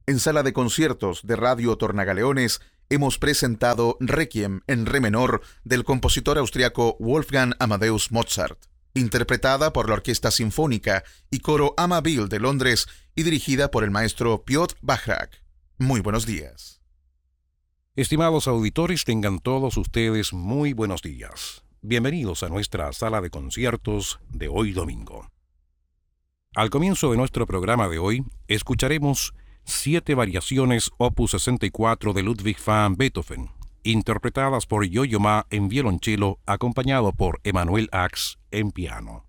En Sala de Conciertos de Radio Tornagaleones hemos presentado Requiem en re menor del compositor austriaco Wolfgang Amadeus Mozart, interpretada por la Orquesta Sinfónica y Coro Amabil de Londres y dirigida por el maestro Piotr Bachrach. Muy buenos días. Estimados auditores, tengan todos ustedes muy buenos días. Bienvenidos a nuestra sala de conciertos de hoy domingo. Al comienzo de nuestro programa de hoy, escucharemos 7 variaciones Opus 64 de Ludwig van Beethoven, interpretadas por Yo-Yo Ma en violonchelo, acompañado por Emanuel Ax en piano.